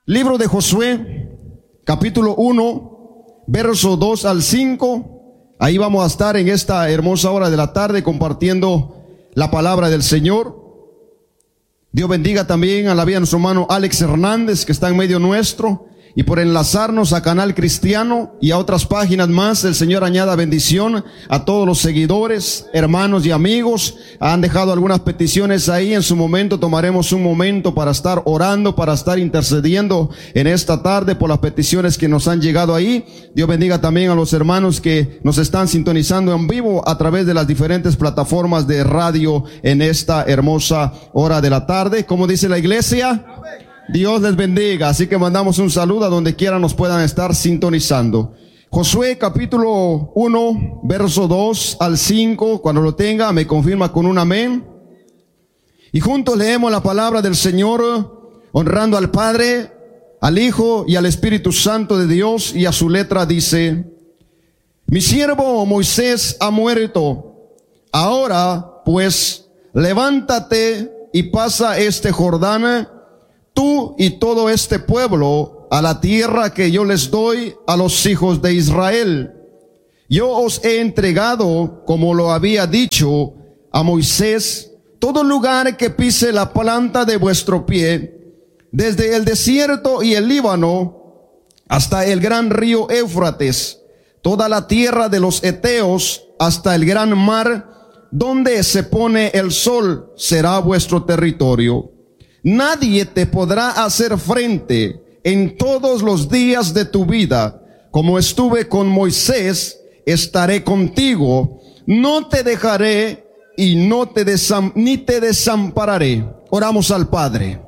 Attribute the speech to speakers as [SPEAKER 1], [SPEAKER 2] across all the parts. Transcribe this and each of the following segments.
[SPEAKER 1] Libro de Josué, capítulo 1, verso 2 al 5. Ahí vamos a estar en esta hermosa hora de la tarde compartiendo la palabra del Señor. Dios bendiga también a la vida de nuestro hermano Alex Hernández, que está en medio nuestro. Y por enlazarnos a Canal Cristiano y a otras páginas más, el Señor añada bendición a todos los seguidores, hermanos y amigos. Han dejado algunas peticiones ahí. En su momento tomaremos un momento para estar orando, para estar intercediendo en esta tarde por las peticiones que nos han llegado ahí. Dios bendiga también a los hermanos que nos están sintonizando en vivo a través de las diferentes plataformas de radio en esta hermosa hora de la tarde. ¿Cómo dice la iglesia? Dios les bendiga, así que mandamos un saludo a donde quiera nos puedan estar sintonizando. Josué capítulo 1, verso 2 al 5, cuando lo tenga me confirma con un amén. Y juntos leemos la palabra del Señor, honrando al Padre, al Hijo y al Espíritu Santo de Dios, y a su letra dice: Mi siervo Moisés ha muerto. Ahora pues levántate y pasa este Jordán, tú y todo este pueblo, a la tierra que yo les doy a los hijos de Israel. Yo os he entregado, como lo había dicho a Moisés, todo lugar que pise la planta de vuestro pie, desde el desierto y el Líbano hasta el gran río Éufrates, toda la tierra de los heteos hasta el gran mar, donde se pone el sol, será vuestro territorio. Nadie te podrá hacer frente en todos los días de tu vida. Como estuve con Moisés, estaré contigo. No te dejaré y ni te desampararé. Oramos al Padre.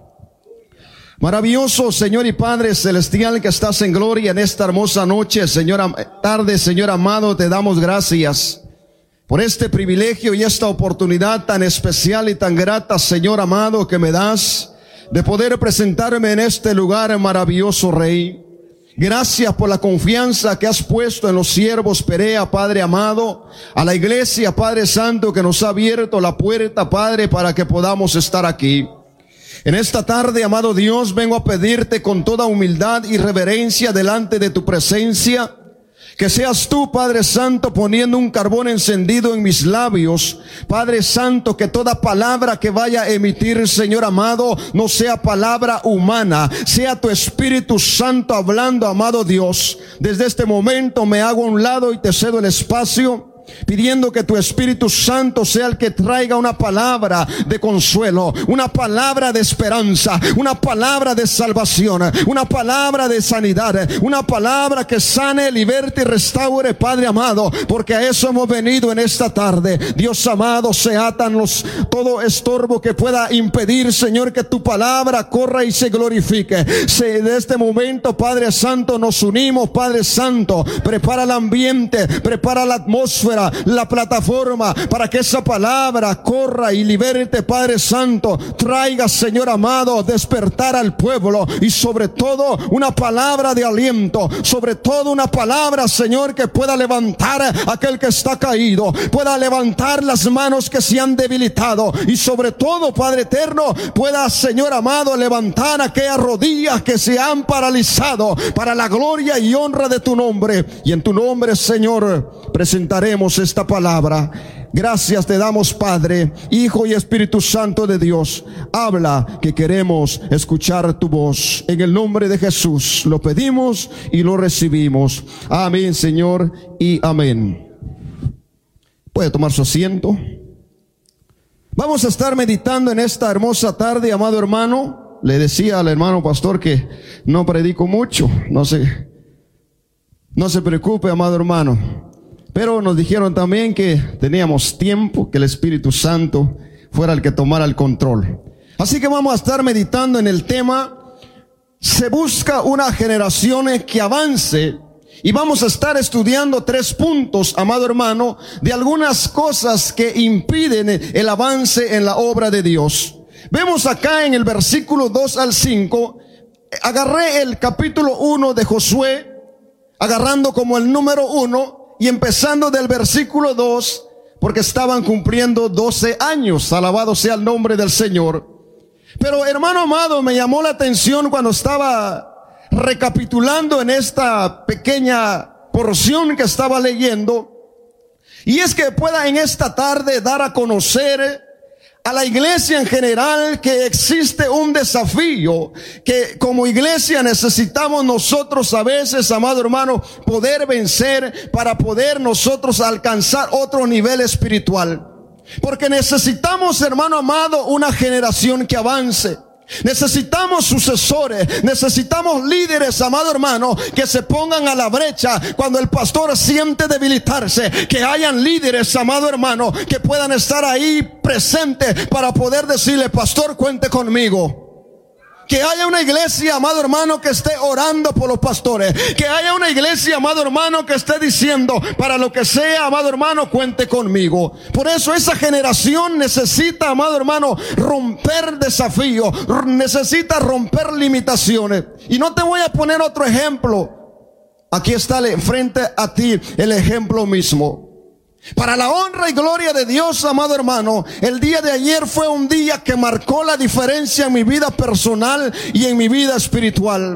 [SPEAKER 1] Maravilloso Señor y Padre celestial que estás en gloria en esta hermosa noche, tarde, Señor amado, te damos gracias por este privilegio y esta oportunidad tan especial y tan grata, Señor amado, que me das de poder presentarme en este lugar, maravilloso Rey. Gracias por la confianza que has puesto en los siervos Perea, Padre amado, a la iglesia, Padre Santo, que nos ha abierto la puerta, Padre, para que podamos estar aquí. En esta tarde, amado Dios, vengo a pedirte con toda humildad y reverencia delante de tu presencia, que seas tú, Padre Santo, poniendo un carbón encendido en mis labios. Padre Santo, que toda palabra que vaya a emitir, Señor amado, no sea palabra humana, sea tu Espíritu Santo hablando, amado Dios. Desde este momento me hago a un lado y te cedo el espacio, pidiendo que tu Espíritu Santo sea el que traiga una palabra de consuelo, una palabra de esperanza, una palabra de salvación, una palabra de sanidad, una palabra que sane, liberte y restaure, Padre amado, porque a eso hemos venido en esta tarde. Dios amado, se atan todo estorbo que pueda impedir, Señor, que tu palabra corra y se glorifique. De este momento, Padre Santo, nos unimos, Padre Santo, prepara el ambiente, prepara la atmósfera, la plataforma, para que esa palabra corra y liberte, Padre Santo. Traiga, Señor amado, despertar al pueblo, y sobre todo una palabra de aliento, sobre todo una palabra, Señor, que pueda levantar a aquel que está caído, pueda levantar las manos que se han debilitado, y sobre todo, Padre eterno, pueda, Señor amado, levantar aquellas rodillas que se han paralizado, para la gloria y honra de tu nombre. Y en tu nombre, Señor, presentaremos esta palabra. Gracias te damos, Padre, Hijo y Espíritu Santo de Dios. Habla, que queremos escuchar tu voz. En el nombre de Jesús lo pedimos y lo recibimos. Amén, Señor, y amén. Puede tomar su asiento. Vamos a estar meditando en esta hermosa tarde, amado hermano. Le decía al hermano pastor que no predico mucho. No se preocupe, amado hermano. Pero nos dijeron también que teníamos tiempo, que el Espíritu Santo fuera el que tomara el control. Así que vamos a estar meditando en el tema: se busca una generación que avance. Y vamos a estar estudiando 3 puntos, amado hermano, de algunas cosas que impiden el avance en la obra de Dios. Vemos acá en el versículo 2 al 5, agarré el capítulo 1 de Josué, agarrando como el número 1, y empezando del versículo 2, porque estaban cumpliendo 12 años, alabado sea el nombre del Señor. Pero hermano amado, me llamó la atención cuando estaba recapitulando en esta pequeña porción que estaba leyendo, y es que pueda en esta tarde dar a conocer a la iglesia en general que existe un desafío que como iglesia necesitamos nosotros a veces, amado hermano, poder vencer para poder nosotros alcanzar otro nivel espiritual. Porque necesitamos, hermano amado, una generación que avance. Necesitamos sucesores, necesitamos líderes, amado hermano, que se pongan a la brecha cuando el pastor siente debilitarse, que hayan líderes, amado hermano, que puedan estar ahí presentes para poder decirle: pastor, cuente conmigo. Que haya una iglesia, amado hermano, que esté orando por los pastores. Que haya una iglesia, amado hermano, que esté diciendo: para lo que sea, amado hermano, cuente conmigo. Por eso esa generación necesita, amado hermano, romper desafíos, necesita romper limitaciones. Y no te voy a poner otro ejemplo. Aquí está frente a ti el ejemplo mismo. Para la honra y gloria de Dios, amado hermano, el día de ayer fue un día que marcó la diferencia en mi vida personal y en mi vida espiritual.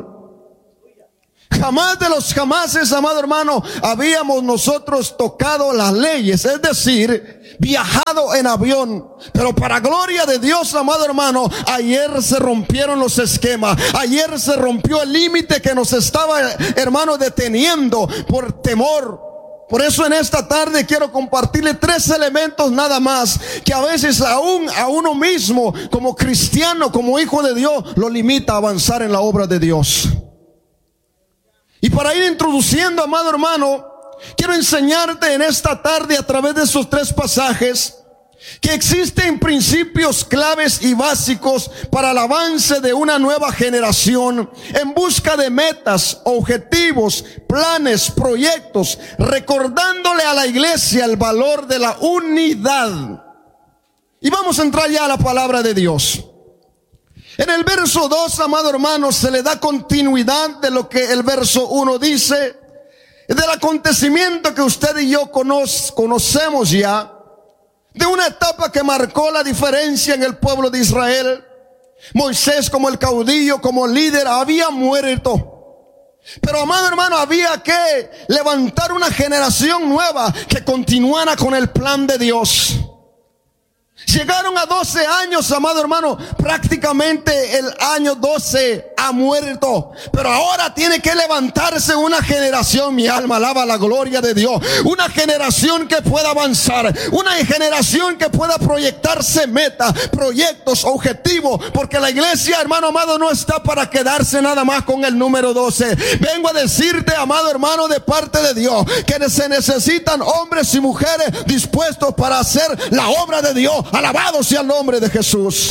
[SPEAKER 1] Jamás de los jamases, amado hermano, habíamos nosotros tocado las leyes, es decir, viajado en avión. Pero para gloria de Dios, amado hermano, ayer se rompieron los esquemas. Ayer se rompió el límite que nos estaba, hermano, deteniendo por temor. Por eso en esta tarde quiero compartirle 3 elementos nada más que a veces aún a uno mismo como cristiano, como hijo de Dios, lo limita a avanzar en la obra de Dios. Y para ir introduciendo, amado hermano, quiero enseñarte en esta tarde a través de esos 3 pasajes que existen principios claves y básicos para el avance de una nueva generación en busca de metas, objetivos, planes, proyectos, recordándole a la iglesia el valor de la unidad. Y vamos a entrar ya a la palabra de Dios. En el verso 2, amado hermano, se le da continuidad de lo que el verso 1 dice, del acontecimiento que usted y yo conocemos ya, de una etapa que marcó la diferencia en el pueblo de Israel. Moisés, como el caudillo, como líder, había muerto. Pero, amado hermano, había que levantar una generación nueva que continuara con el plan de Dios. Llegaron a 12 años, amado hermano, prácticamente el año 12 ha muerto. Pero ahora tiene que levantarse una generación, mi alma alaba la gloria de Dios. Una generación que pueda avanzar, una generación que pueda proyectarse metas, proyectos, objetivos. Porque la iglesia, hermano amado, no está para quedarse nada más con el número 12. Vengo a decirte, amado hermano, de parte de Dios, que se necesitan hombres y mujeres dispuestos para hacer la obra de Dios. Alabado sea el nombre de Jesús.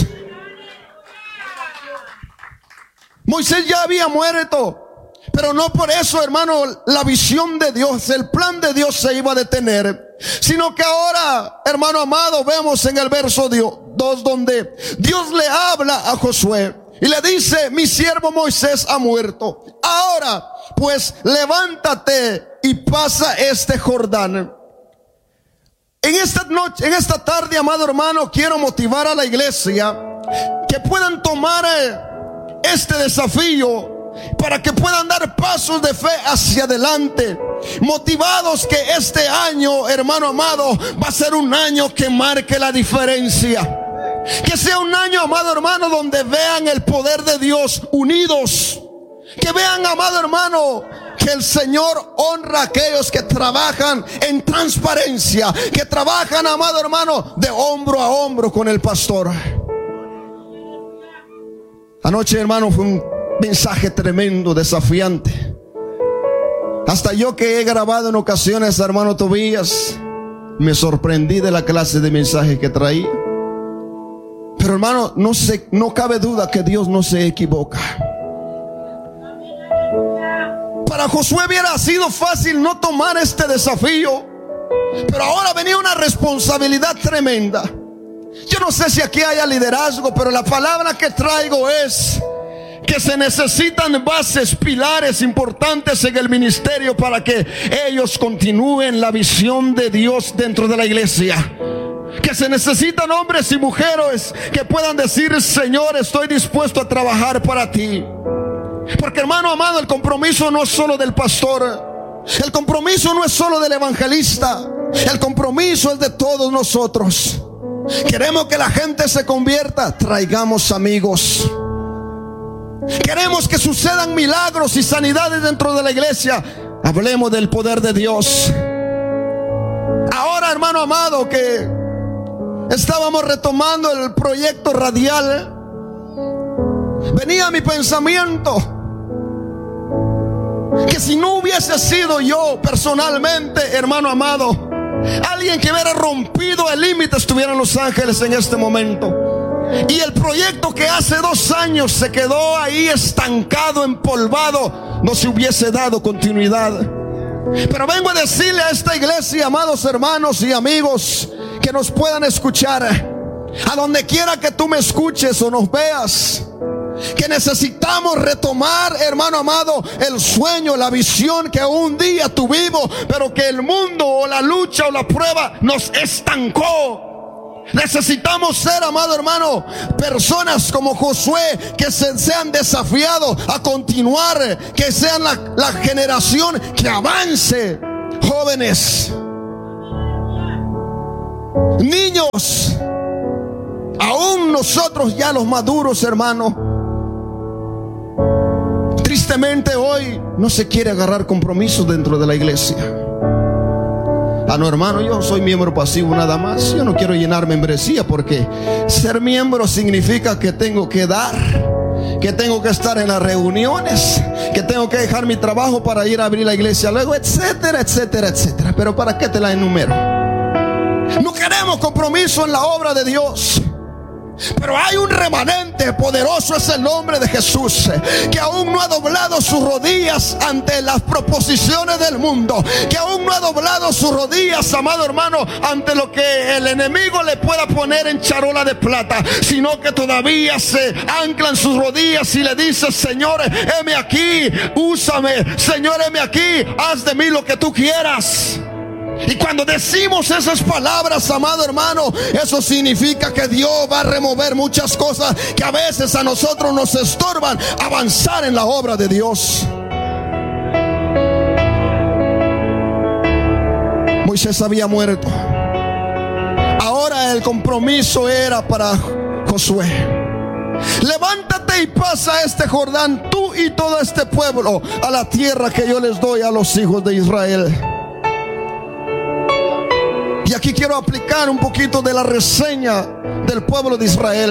[SPEAKER 1] Moisés ya había muerto, pero no por eso, hermano, la visión de Dios, el plan de Dios se iba a detener, sino que ahora, hermano amado, vemos en el verso 2 donde Dios le habla a Josué y le dice: mi siervo Moisés ha muerto. Ahora, pues, levántate y pasa este Jordán. En esta noche, en esta tarde, amado hermano, quiero motivar a la iglesia que puedan tomar este desafío para que puedan dar pasos de fe hacia adelante, motivados que este año, hermano amado, va a ser un año que marque la diferencia. Que sea un año, amado hermano, donde vean el poder de Dios unidos. Que vean, amado hermano, que el Señor honra a aquellos que trabajan en transparencia, que trabajan, amado hermano, de hombro a hombro con el pastor. Anoche, hermano, fue un mensaje tremendo, desafiante. Hasta yo, que he grabado en ocasiones, hermano Tobías, me sorprendí de la clase de mensaje que traía. Pero, hermano, no cabe duda que Dios no se equivoca. Para Josué hubiera sido fácil no tomar este desafío, pero ahora venía una responsabilidad tremenda. Yo no sé si aquí haya liderazgo, pero la palabra que traigo es que se necesitan bases, pilares importantes en el ministerio para que ellos continúen la visión de Dios dentro de la iglesia. Que se necesitan hombres y mujeres que puedan decir: Señor, estoy dispuesto a trabajar para ti. Porque, hermano amado, el compromiso no es solo del pastor, el compromiso no es solo del evangelista, el compromiso es de todos nosotros. Queremos que la gente se convierta, traigamos amigos. Queremos que sucedan milagros y sanidades dentro de la iglesia, hablemos del poder de Dios. Ahora, hermano amado, que estábamos retomando el proyecto radial, venía a mi pensamiento que si no hubiese sido yo personalmente, hermano amado, alguien que hubiera rompido el límite, estuviera en Los Ángeles en este momento. Y el proyecto que hace 2 años se quedó ahí estancado, empolvado, no se hubiese dado continuidad. Pero vengo a decirle a esta iglesia, amados hermanos y amigos que nos puedan escuchar, a donde quiera que tú me escuches o nos veas, que necesitamos retomar, hermano amado, el sueño, la visión que un día tuvimos, pero que el mundo o la lucha o la prueba nos estancó. Necesitamos ser, amado hermano, personas como Josué, que sean desafiados a continuar, que sean la generación que avance. Jóvenes, niños, aún nosotros ya los maduros, hermano, tristemente hoy no se quiere agarrar compromisos dentro de la iglesia. Ah, no, hermano, yo soy miembro pasivo nada más. Yo no quiero llenar membresía, porque ser miembro significa que tengo que dar, que tengo que estar en las reuniones, que tengo que dejar mi trabajo para ir a abrir la iglesia luego, etcétera, etcétera, etcétera. Pero ¿para qué te la enumero? No queremos compromiso en la obra de Dios. Pero hay un remanente, poderoso es el nombre de Jesús, que aún no ha doblado sus rodillas ante las proposiciones del mundo, que aún no ha doblado sus rodillas, amado hermano, ante lo que el enemigo le pueda poner en charola de plata, sino que todavía se anclan sus rodillas y le dice: Señor, heme aquí, úsame, Señor, heme aquí, haz de mí lo que tú quieras. Y cuando decimos esas palabras, amado hermano, eso significa que Dios va a remover muchas cosas que a veces a nosotros nos estorban avanzar en la obra de Dios. Moisés había muerto. Ahora el compromiso era para Josué: levántate y pasa este Jordán, tú y todo este pueblo, a la tierra que yo les doy a los hijos de Israel. Y aquí quiero aplicar un poquito de la reseña del pueblo de Israel.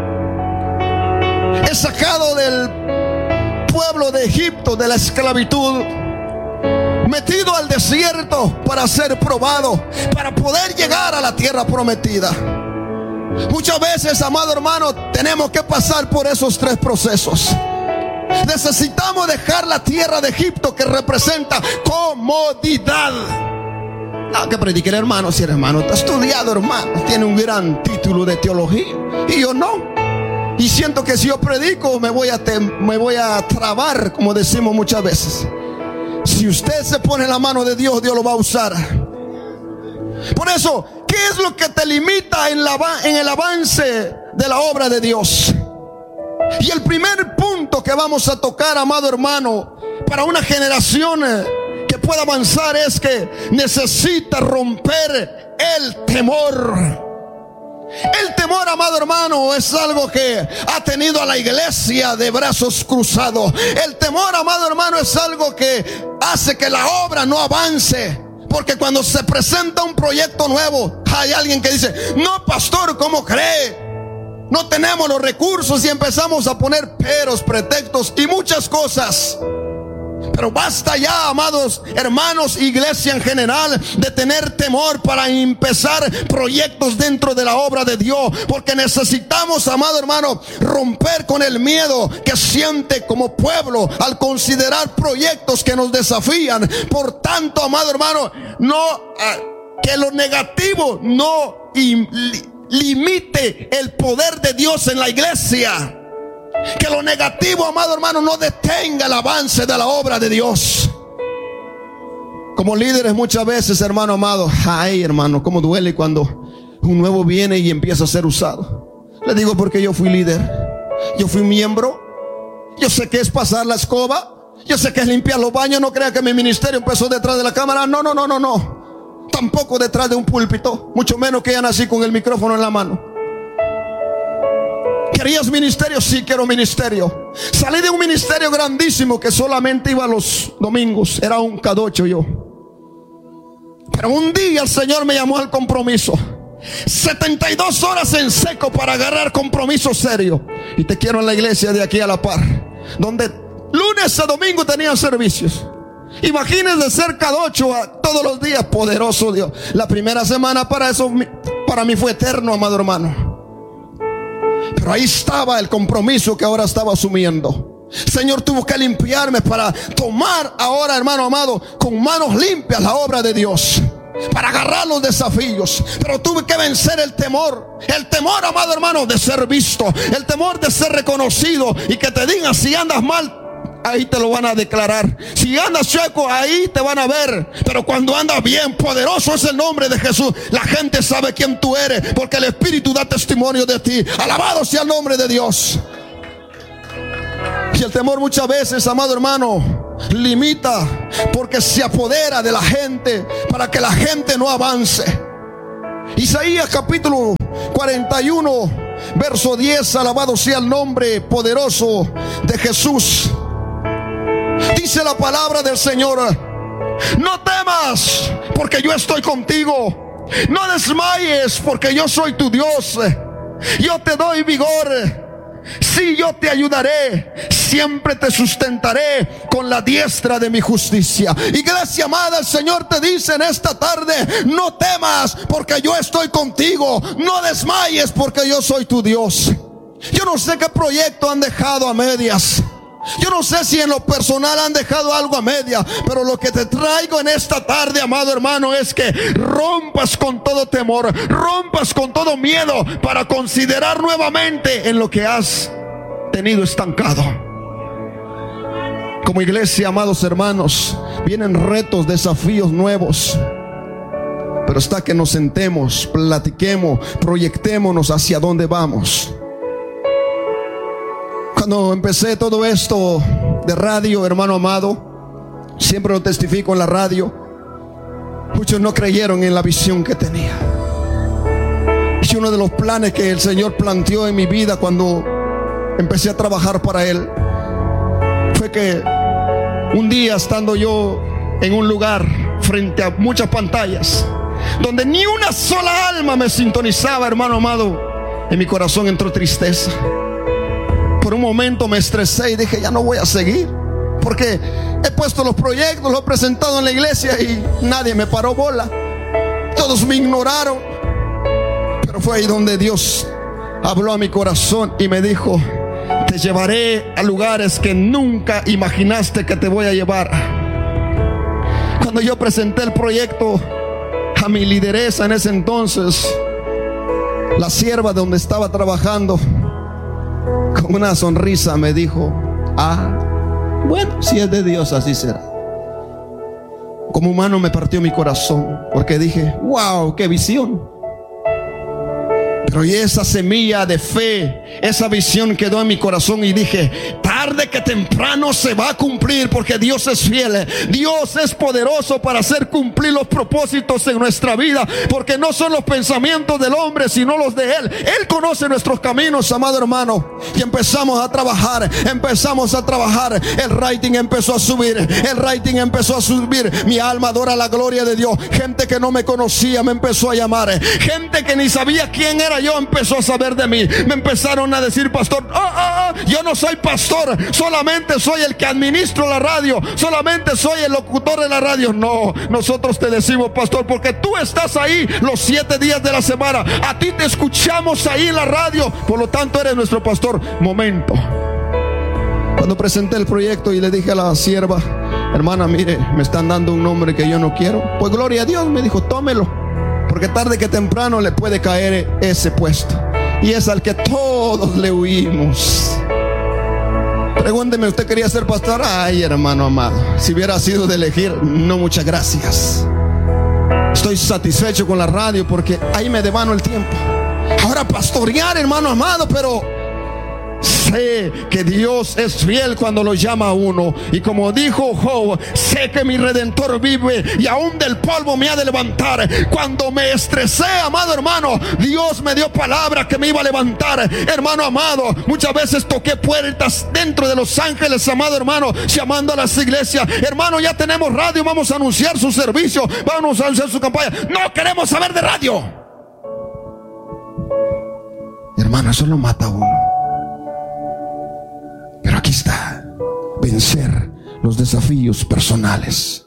[SPEAKER 1] Es sacado del pueblo de Egipto, de la esclavitud, metido al desierto para ser probado, para poder llegar a la tierra prometida. Muchas veces, amado hermano, tenemos que pasar por esos 3 procesos. Necesitamos dejar la tierra de Egipto, que representa comodidad. No, que predique el hermano, si el hermano está estudiado, hermano, tiene un gran título de teología, y yo no. Y siento que si yo predico me voy a trabar, como decimos muchas veces. Si usted se pone en la mano de Dios, Dios lo va a usar. Por eso, ¿qué es lo que te limita en el avance de la obra de Dios? Y el primer punto que vamos a tocar, amado hermano, para una generación que pueda avanzar, es que necesita romper el temor. El temor, amado hermano, es algo que ha tenido a la iglesia de brazos cruzados. El temor, amado hermano, es algo que hace que la obra no avance. Porque cuando se presenta un proyecto nuevo, hay alguien que dice: no, pastor, ¿cómo cree? No tenemos los recursos, y empezamos a poner peros, pretextos y muchas cosas. Pero basta ya, amados hermanos, iglesia en general, de tener temor para empezar proyectos dentro de la obra de Dios. Porque necesitamos, amado hermano, romper con el miedo que siente como pueblo al considerar proyectos que nos desafían. Por tanto, amado hermano, que lo negativo no limite el poder de Dios en la iglesia. Que lo negativo, amado hermano, no detenga el avance de la obra de Dios. Como líderes muchas veces, hermano amado, ay hermano, cómo duele cuando un nuevo viene y empieza a ser usado. Le digo porque yo fui líder, yo fui miembro, yo sé que es pasar la escoba, yo sé que es limpiar los baños. No crea que mi ministerio empezó detrás de la cámara. No. Tampoco detrás de un púlpito, mucho menos que ya nací con el micrófono en la mano. ¿Querías ministerio? Sí, quiero ministerio. Salí de un ministerio grandísimo que solamente iba los domingos. Era un K8 yo. Pero un día el Señor me llamó al compromiso. 72 horas en seco para agarrar compromiso serio. Y te quiero en la iglesia de aquí a la par, donde lunes a domingo tenían servicios. Imagínense ser K8 todos los días. Poderoso Dios. La primera semana para mí fue eterno, amado hermano. Pero ahí estaba el compromiso que ahora estaba asumiendo. Señor, tuvo que limpiarme para tomar ahora, hermano amado, con manos limpias la obra de Dios, para agarrar los desafíos. Pero tuve que vencer el temor, amado hermano, de ser visto, el temor de ser reconocido y que te digan si andas mal. Ahí te lo van a declarar. Si andas chueco, ahí te van a ver. Pero cuando andas bien, poderoso es el nombre de Jesús. La gente sabe quién tú eres, porque el Espíritu da testimonio de ti. Alabado sea el nombre de Dios. Y el temor muchas veces, amado hermano, limita, porque se apodera de la gente para que la gente no avance. Isaías capítulo 41 verso 10. Alabado sea el nombre poderoso de Jesús. Dice la palabra del Señor: no temas, porque yo estoy contigo. No desmayes, porque yo soy tu Dios. Yo te doy vigor. Sí, yo te ayudaré. Siempre te sustentaré con la diestra de mi justicia. Iglesia amada, el Señor te dice en esta tarde: no temas, porque yo estoy contigo. No desmayes, porque yo soy tu Dios. Yo no sé qué proyecto han dejado a medias. Yo no sé si en lo personal han dejado algo a media, pero lo que te traigo en esta tarde, amado hermano, es que rompas con todo temor, rompas con todo miedo, para considerar nuevamente en lo que has tenido estancado. Como iglesia, amados hermanos, vienen retos, desafíos nuevos, pero está que nos sentemos, platiquemos, proyectémonos hacia dónde vamos. Cuando empecé todo esto de radio, hermano amado, siempre lo testifico en la radio, muchos no creyeron en la visión que tenía. Y uno de los planes que el Señor planteó en mi vida cuando empecé a trabajar para Él fue que un día, estando yo en un lugar frente a muchas pantallas, donde ni una sola alma me sintonizaba, hermano amado, en mi corazón entró tristeza. Por un momento me estresé y dije: ya no voy a seguir, porque he puesto los proyectos, los he presentado en la iglesia y nadie me paró bola. Todos me ignoraron. Pero fue ahí donde Dios habló a mi corazón y me dijo: te llevaré a lugares que nunca imaginaste que te voy a llevar. Cuando yo presenté el proyecto a mi lideresa en ese entonces, la sierva donde estaba trabajando, con una sonrisa me dijo: bueno, si es de Dios, así será. Como humano me partió mi corazón, porque dije: wow, qué visión. Pero y esa semilla de fe, esa visión quedó en mi corazón y dije: tarde que temprano se va a cumplir, porque Dios es fiel. Dios es poderoso para hacer cumplir los propósitos en nuestra vida, porque no son los pensamientos del hombre, sino los de Él. Él conoce nuestros caminos, amado hermano. Y empezamos a trabajar. El rating empezó a subir. Mi alma adora la gloria de Dios. Gente que no me conocía me empezó a llamar. Gente que ni sabía quién era yo empezó a saber de mí. Me empezaron a decir: pastor, yo no soy pastor, solamente soy el que administro la radio, solamente soy el locutor de la radio. No, nosotros te decimos pastor porque tú estás ahí los 7 días de la semana. A ti te escuchamos ahí en la radio, por lo tanto eres nuestro pastor. Momento. Cuando presenté el proyecto y le dije a la sierva: hermana, mire, me están dando un nombre que yo no quiero. Pues gloria a Dios, me dijo: tómelo, porque tarde que temprano le puede caer ese puesto, y es al que todos le huimos. Pregúnteme, ¿usted quería ser pastor? Ay, hermano amado, si hubiera sido de elegir, no, muchas gracias. Estoy satisfecho con la radio porque ahí me devano el tiempo. Ahora pastorear, hermano amado, pero sé que Dios es fiel cuando lo llama a uno. Y como dijo Job, sé que mi Redentor vive y aún del polvo me ha de levantar. Cuando me estresé, amado hermano, Dios me dio palabra que me iba a levantar. Hermano amado, muchas veces toqué puertas dentro de Los Ángeles, amado hermano, llamando a las iglesias. Hermano, ya tenemos radio, vamos a anunciar su servicio, vamos a anunciar su campaña. No queremos saber de radio. Hermano, eso lo mata a uno. Pero aquí está, vencer los desafíos personales.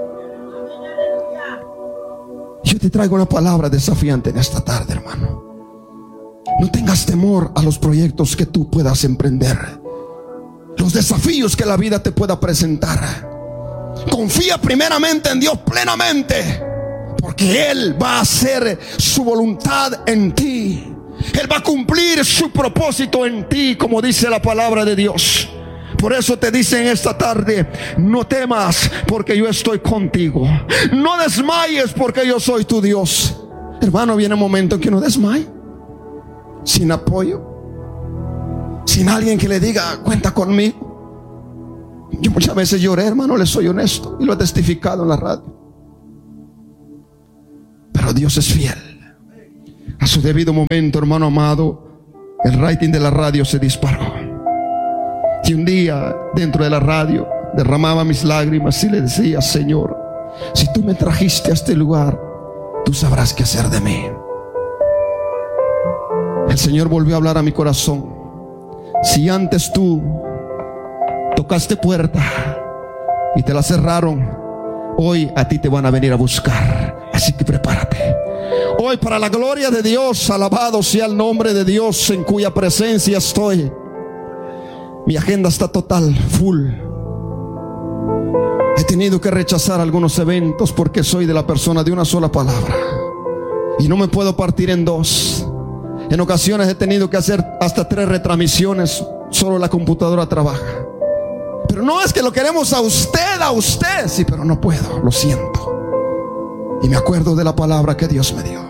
[SPEAKER 1] Yo te traigo una palabra desafiante en esta tarde, hermano. No tengas temor a los proyectos que tú puedas emprender, los desafíos que la vida te pueda presentar. Confía primeramente en Dios plenamente, porque Él va a hacer su voluntad en ti. Él va a cumplir su propósito en ti, como dice la palabra de Dios. Por eso te dice en esta tarde: no temas, porque yo estoy contigo. No desmayes, porque yo soy tu Dios. Hermano, viene un momento en que no desmaye, sin apoyo, sin alguien que le diga: cuenta conmigo. Yo muchas veces lloré, hermano, les soy honesto, y lo he testificado en la radio. Pero Dios es fiel. A su debido momento, hermano amado, el rating de la radio se disparó. Y un día, dentro de la radio, derramaba mis lágrimas y le decía: Señor, si tú me trajiste a este lugar, tú sabrás qué hacer de mí. El Señor volvió a hablar a mi corazón: si antes tú tocaste puerta y te la cerraron, hoy a ti te van a venir a buscar. Así que prepárate. Hoy, para la gloria de Dios, alabado sea el nombre de Dios en cuya presencia estoy. Mi agenda está total, full. He tenido que rechazar algunos eventos porque soy de la persona de una sola palabra y no me puedo partir en dos. En ocasiones he tenido que hacer hasta 3 retransmisiones. Solo la computadora trabaja. Pero no es que lo queremos a usted. Sí, pero no puedo, lo siento. Y me acuerdo de la palabra que Dios me dio.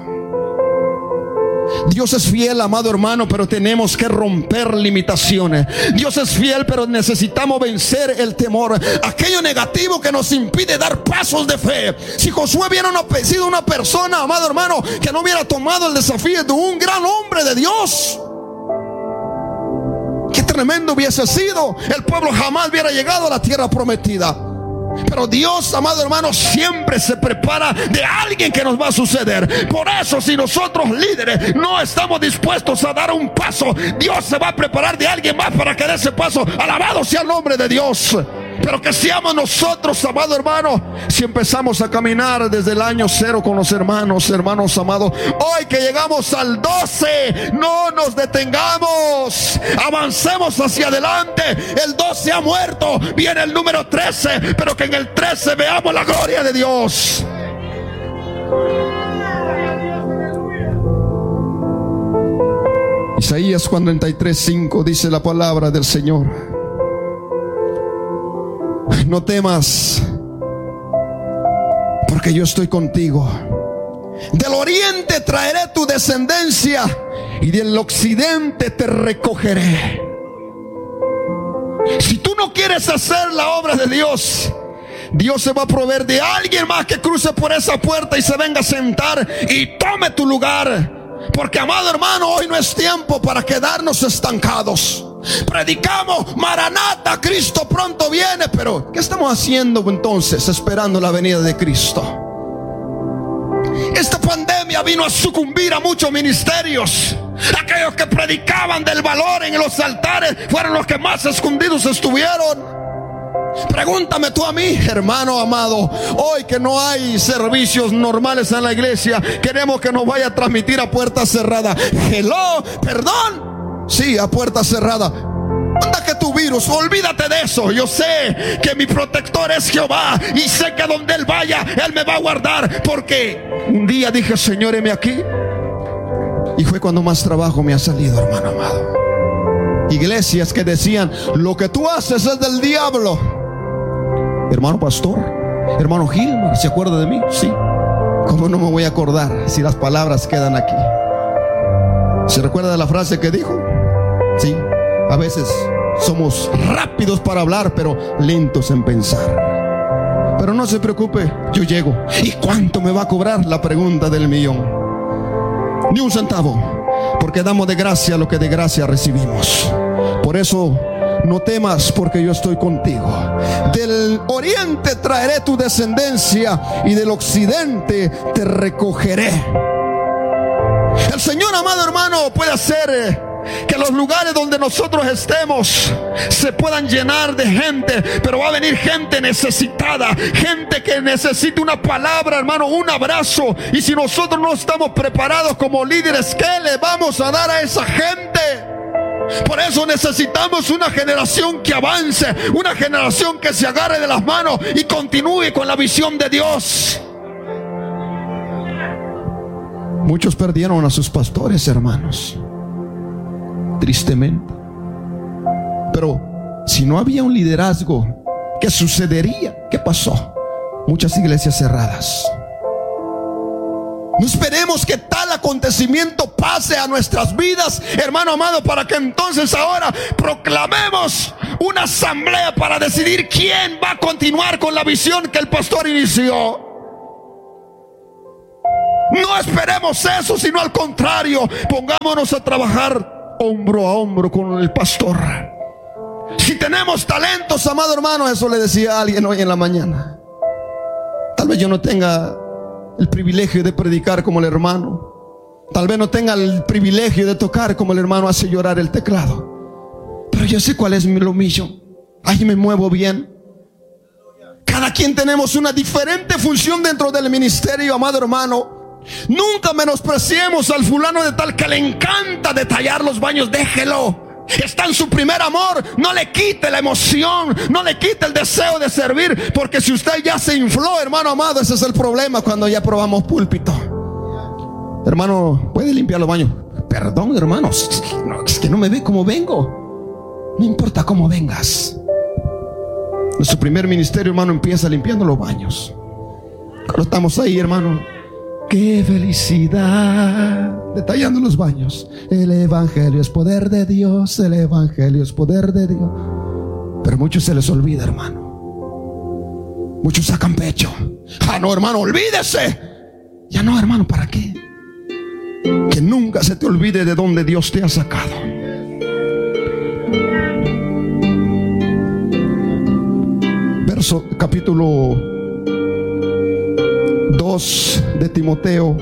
[SPEAKER 1] Dios es fiel, amado hermano, pero tenemos que romper limitaciones. Dios es fiel, pero necesitamos vencer el temor, aquello negativo que nos impide dar pasos de fe. Si Josué hubiera sido una persona, amado hermano, que no hubiera tomado el desafío de un gran hombre de Dios, qué tremendo hubiese sido. El pueblo jamás hubiera llegado a la tierra prometida. Pero Dios, amado hermano, siempre se prepara de alguien que nos va a suceder. Por eso, si nosotros líderes no estamos dispuestos a dar un paso, Dios se va a preparar de alguien más para que dé ese paso. Alabado sea el nombre de Dios. Pero que seamos nosotros, amado hermano, si empezamos a caminar desde el año 0 con los hermanos amados, hoy que llegamos al 12, no nos detengamos, avancemos hacia adelante. El 12 ha muerto, viene el número 13, pero que en el 13 veamos la gloria de Dios. Isaías 43:5 dice la palabra del Señor: no temas, porque yo estoy contigo. Del oriente traeré tu descendencia y del occidente te recogeré. Si tú no quieres hacer la obra de Dios, Dios se va a proveer de alguien más que cruce por esa puerta y se venga a sentar y tome tu lugar. Porque, amado hermano, hoy no es tiempo para quedarnos estancados. Predicamos: Maranata, Cristo pronto viene. Pero ¿qué estamos haciendo entonces esperando la venida de Cristo? Esta pandemia vino a sucumbir a muchos ministerios. Aquellos que predicaban del valor en los altares fueron los que más escondidos estuvieron. Pregúntame tú a mí, hermano amado, hoy que no hay servicios normales en la iglesia, queremos que nos vaya a transmitir a puerta cerrada. Hello, perdón. Sí, a puerta cerrada. Anda que tu virus, olvídate de eso. Yo sé que mi protector es Jehová y sé que donde Él vaya, Él me va a guardar. Porque un día dije: Señor, heme aquí. Y fue cuando más trabajo me ha salido, hermano amado. Iglesias que decían: lo que tú haces es del diablo. Hermano pastor, hermano Gilmar, ¿se acuerda de mí? Sí. ¿Cómo no me voy a acordar si las palabras quedan aquí? ¿Se recuerda de la frase que dijo? Sí, a veces somos rápidos para hablar, pero lentos en pensar. Pero no se preocupe, yo llego. ¿Y cuánto me va a cobrar? La pregunta del millón. Ni un centavo, porque damos de gracia lo que de gracia recibimos. Por eso no temas, porque yo estoy contigo. Del oriente traeré tu descendencia, y del occidente te recogeré. El Señor, amado hermano, puede hacer que los lugares donde nosotros estemos se puedan llenar de gente, pero va a venir gente necesitada, gente que necesite una palabra, hermano, un abrazo. Y si nosotros no estamos preparados como líderes, ¿qué le vamos a dar a esa gente? Por eso necesitamos una generación que avance, una generación que se agarre de las manos y continúe con la visión de Dios. Muchos perdieron a sus pastores, hermanos, tristemente. Pero si no había un liderazgo, ¿qué sucedería? ¿Qué pasó? Muchas iglesias cerradas. No esperemos que tal acontecimiento pase a nuestras vidas, hermano amado, para que entonces ahora proclamemos una asamblea para decidir quién va a continuar con la visión que el pastor inició. No esperemos eso, sino al contrario, pongámonos a trabajar hombro a hombro con el pastor. Si tenemos talentos, amado hermano, eso le decía a alguien hoy en la mañana. Tal vez yo no tenga el privilegio de predicar como el hermano, tal vez no tenga el privilegio de tocar como el hermano hace llorar el teclado, pero yo sé cuál es lo mío. Ahí me muevo bien. Cada quien tenemos una diferente función dentro del ministerio, amado hermano. Nunca menospreciemos al fulano de tal que le encanta detallar los baños. Déjelo, está en su primer amor. No le quite la emoción, no le quite el deseo de servir, porque si usted ya se infló, hermano amado, ese es el problema cuando ya probamos púlpito. Hermano, ¿puede limpiar los baños? Perdón, hermanos, es que no me ve como vengo. No importa cómo vengas. Nuestro primer ministerio, hermano, empieza limpiando los baños. Cuando estamos ahí, hermano, qué felicidad, detallando los baños. El evangelio es poder de Dios, el evangelio es poder de Dios. Pero a muchos se les olvida, hermano. Muchos sacan pecho. Ah, no, hermano, olvídese. Ya no, hermano, ¿para qué? Que nunca se te olvide de dónde Dios te ha sacado. Capítulo 2 de Timoteo.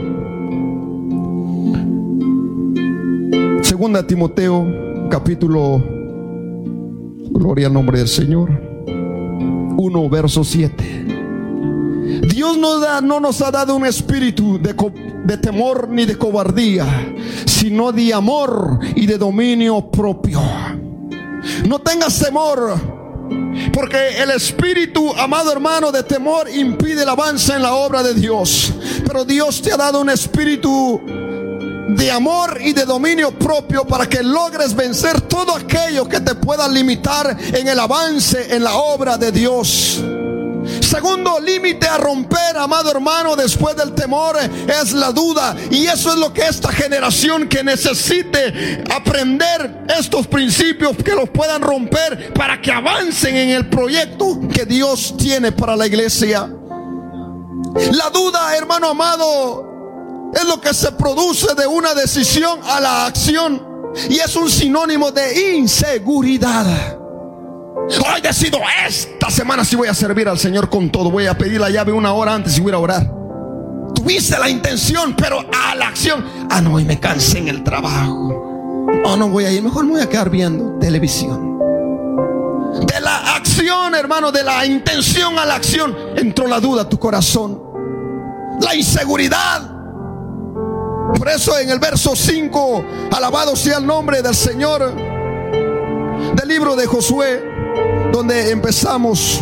[SPEAKER 1] Segunda Timoteo, capítulo, gloria al nombre del Señor, 1, verso 7. Dios no nos ha dado un espíritu de temor ni de cobardía, sino de amor y de dominio propio. No tengas temor, porque el espíritu, amado hermano, de temor impide el avance en la obra de Dios. Pero Dios te ha dado un espíritu de amor y de dominio propio para que logres vencer todo aquello que te pueda limitar en el avance en la obra de Dios. Segundo límite a romper, amado hermano, después del temor, es la duda. Y eso es lo que esta generación que necesite aprender estos principios, que los puedan romper para que avancen en el proyecto que Dios tiene para la iglesia. La duda, hermano amado, es lo que se produce de una decisión a la acción, y es un sinónimo de inseguridad. Hoy decido, esta semana sí voy a servir al Señor con todo. Voy a pedir la llave 1 hora antes y voy a orar. Tuviste la intención, pero a la acción. Ah, no, hoy me cansé en el trabajo. Oh, no voy a ir, mejor me voy a quedar viendo televisión. De la acción, hermano, de la intención a la acción, entró la duda a tu corazón, la inseguridad. Por eso en el verso 5, alabado sea el nombre del Señor, del libro de Josué, donde empezamos,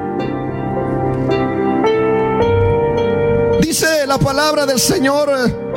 [SPEAKER 1] dice la palabra del Señor: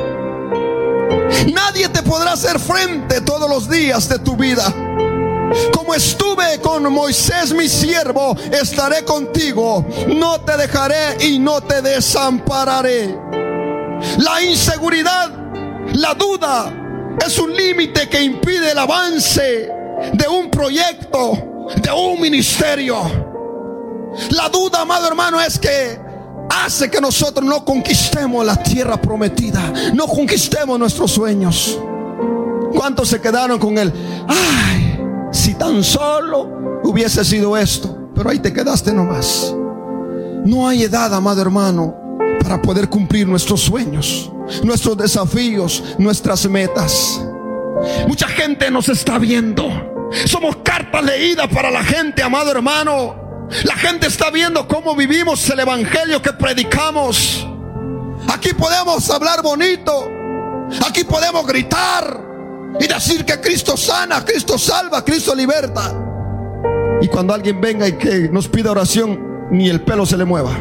[SPEAKER 1] nadie te podrá hacer frente todos los días de tu vida. Como estuve con Moisés mi siervo, estaré contigo. No te dejaré y no te desampararé. La inseguridad, la duda, es un límite que impide el avance de un proyecto, de un ministerio. La duda, amado hermano, es que hace que nosotros no conquistemos la tierra prometida, no conquistemos nuestros sueños. ¿Cuántos se quedaron con el ay, si tan solo hubiese sido esto? Pero ahí te quedaste nomás. No hay edad, amado hermano, para poder cumplir nuestros sueños, nuestros desafíos, nuestras metas. Mucha gente nos está viendo. Somos cartas leídas para la gente, amado hermano. La gente está viendo cómo vivimos el evangelio que predicamos. Aquí podemos hablar bonito, aquí podemos gritar y decir que Cristo sana, Cristo salva, Cristo liberta. Y cuando alguien venga y que nos pida oración, ni el pelo se le mueva.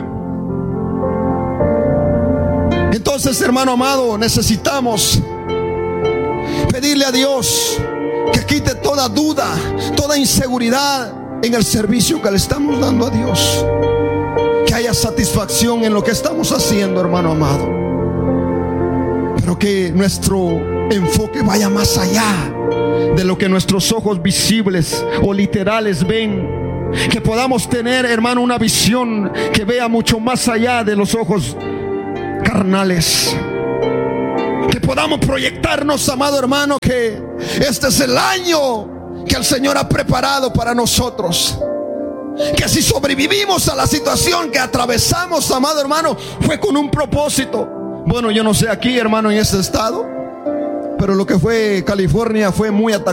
[SPEAKER 1] Entonces, hermano amado, necesitamos pedirle a Dios que quite toda duda, toda inseguridad en el servicio que le estamos dando a Dios. Que haya satisfacción en lo que estamos haciendo, hermano amado. Pero que nuestro enfoque vaya más allá de lo que nuestros ojos visibles o literales ven. Que podamos tener, hermano, una visión que vea mucho más allá de los ojos carnales. Que podamos proyectarnos, amado hermano, que este es el año que el Señor ha preparado para nosotros. Que si sobrevivimos a la situación que atravesamos, amado hermano, fue con un propósito. Bueno, yo no sé aquí, hermano, en este estado, pero lo que fue California fue muy atacado.